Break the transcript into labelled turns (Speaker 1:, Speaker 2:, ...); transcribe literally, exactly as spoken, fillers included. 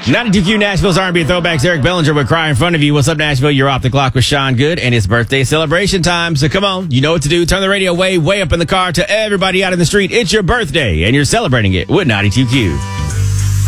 Speaker 1: ninety-two Q Nashville's R and B Throwbacks. Eric Bellinger would cry in front of you. What's up, Nashville? You're off the clock with Sean Good, and it's birthday celebration time. So come on, you know what to do. Turn the radio way, way up in the car to everybody out in the street. It's your birthday, and you're celebrating it with ninety-two Q.